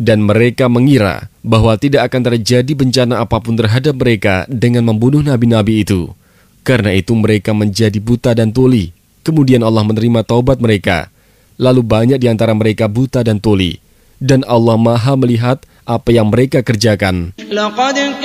Dan mereka mengira bahwa tidak akan terjadi bencana apapun terhadap mereka dengan membunuh nabi-nabi itu. Karena itu mereka menjadi buta dan tuli. Kemudian Allah menerima taubat mereka. Lalu banyak di antara mereka buta dan tuli. Dan Allah Maha melihat apa yang mereka kerjakan.